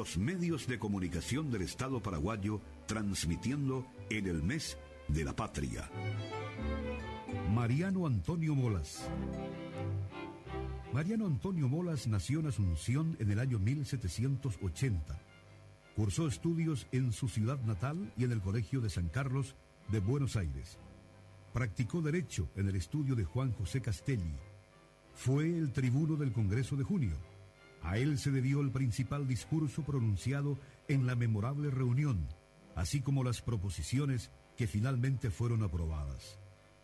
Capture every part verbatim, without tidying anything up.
los medios de comunicación del Estado paraguayo transmitiendo en el mes de la patria. Mariano Antonio Molas. Mariano Antonio Molas nació en Asunción en el año mil setecientos ochenta. Cursó estudios en su ciudad natal y en el Colegio de San Carlos de Buenos Aires. Practicó Derecho en el estudio de Juan José Castelli. Fue el tribuno del Congreso de Junio. A él se debió el principal discurso pronunciado en la memorable reunión, así como las proposiciones que finalmente fueron aprobadas.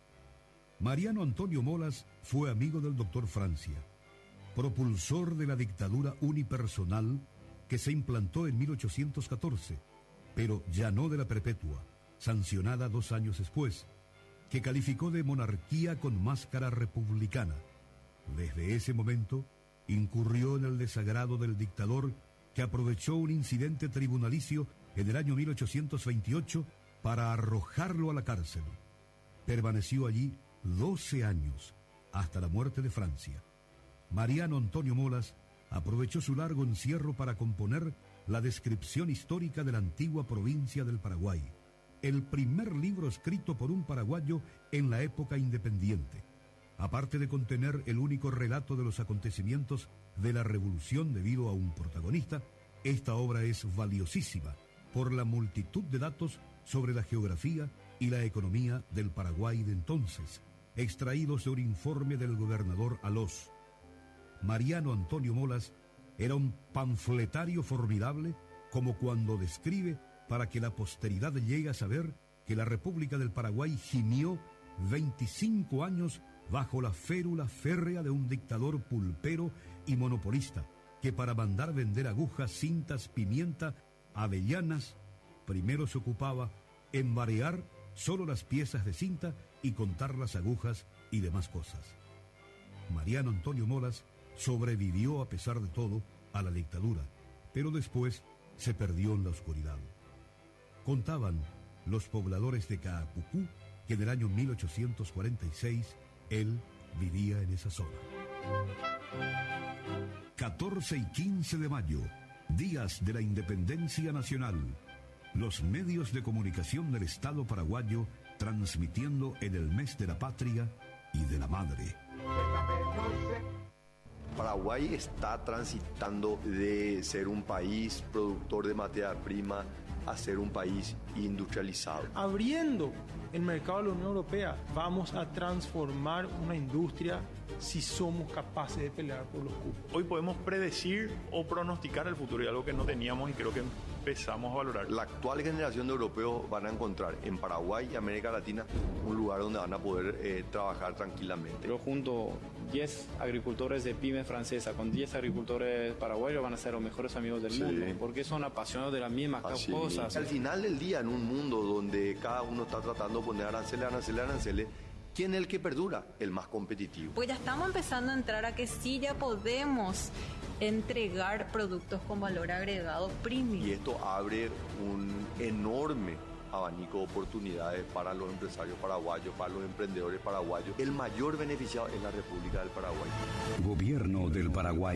Mariano Antonio Molas fue amigo del doctor Francia, propulsor de la dictadura unipersonal que se implantó en mil ochocientos catorce, pero ya no de la perpetua, sancionada dos años después, que calificó de monarquía con máscara republicana. Desde ese momento, incurrió en el desagrado del dictador que aprovechó un incidente tribunalicio en el año mil ochocientos veintiocho para arrojarlo a la cárcel. Permaneció allí doce años, hasta la muerte de Francia. Mariano Antonio Molas aprovechó su largo encierro para componer la descripción histórica de la antigua provincia del Paraguay, el primer libro escrito por un paraguayo en la época independiente. Aparte de contener el único relato de los acontecimientos de la revolución debido a un protagonista, esta obra es valiosísima por la multitud de datos sobre la geografía y la economía del Paraguay de entonces, extraídos de un informe del gobernador Alós. Mariano Antonio Molas era un panfletario formidable, como cuando describe para que la posteridad llegue a saber que la República del Paraguay gimió veinticinco años bajo la férula férrea de un dictador pulpero y monopolista, que para mandar vender agujas, cintas, pimienta, avellanas, primero se ocupaba en variar solo las piezas de cinta y contar las agujas y demás cosas. Mariano Antonio Molas sobrevivió a pesar de todo a la dictadura, pero después se perdió en la oscuridad. Contaban los pobladores de Caapucú que en el año mil ochocientos cuarenta y seis él vivía en esa zona. catorce y quince de mayo, días de la Independencia Nacional. Los medios de comunicación del Estado paraguayo transmitiendo en el mes de la patria y de la madre. Paraguay está transitando de ser un país productor de materia prima a ser un país industrializado. Abriendo el mercado de la Unión Europea, vamos a transformar una industria si somos capaces de pelear por los cupos. Hoy podemos predecir o pronosticar el futuro, y algo que no teníamos y creo que empezamos a valorar. La actual generación de europeos van a encontrar en Paraguay y América Latina un lugar donde van a poder eh, trabajar tranquilamente. Yo junto diez agricultores de pyme francesa con diez agricultores paraguayos van a ser los mejores amigos del sí. mundo, porque son apasionados de las mismas Así. cosas. Al final del día, en un mundo donde cada uno está tratando de poner aranceles, aranceles, aranceles, ¿quién es el que perdura? El más competitivo. Pues ya estamos empezando a entrar a que sí ya podemos entregar productos con valor agregado premium. Y esto abre un enorme abanico de oportunidades para los empresarios paraguayos, para los emprendedores paraguayos. El mayor beneficiado es la República del Paraguay. Gobierno del Paraguay.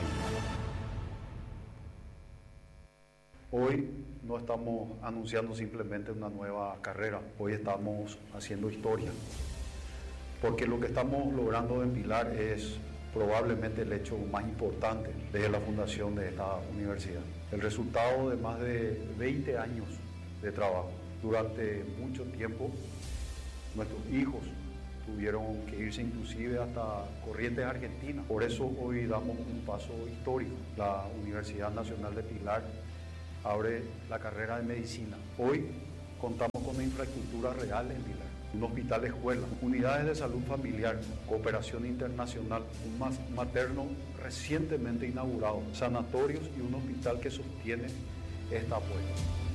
Hoy no estamos anunciando simplemente una nueva carrera, hoy estamos haciendo historia, porque lo que estamos logrando en Pilar es probablemente el hecho más importante desde la fundación de esta universidad. El resultado de más de veinte años de trabajo. Durante mucho tiempo nuestros hijos tuvieron que irse inclusive hasta Corrientes, Argentina. Por eso hoy damos un paso histórico. La Universidad Nacional de Pilar abre la carrera de medicina. Hoy contamos con una infraestructura real en Pilar. Un hospital escuela, unidades de salud familiar, cooperación internacional, un materno recientemente inaugurado, sanatorios y un hospital que sostiene esta apoyo.